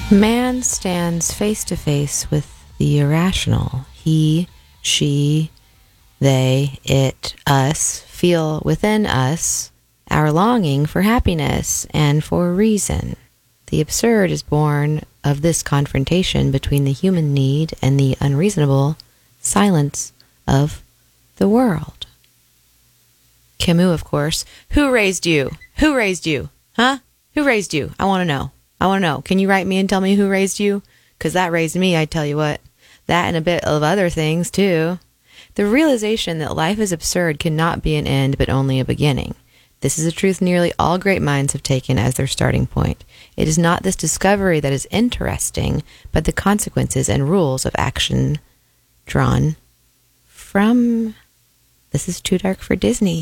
Man stands face to face with the irrational. He, she, they, it, us feel within us our longing for happiness and for reason. The absurd is born of this confrontation between the human need and the unreasonable silence of the world. Camus, of course. Who raised you? Who raised you? Huh? Who raised you? I want to know. I want to know. Can you write me and tell me who raised you? Because that raised me, I tell you what. That and a bit of other things, too. The realization that life is absurd cannot be an end, but only a beginning. This is a truth nearly all great minds have taken as their starting point. It is not this discovery that is interesting, but the consequences and rules of action drawn from... This is too dark for Disney.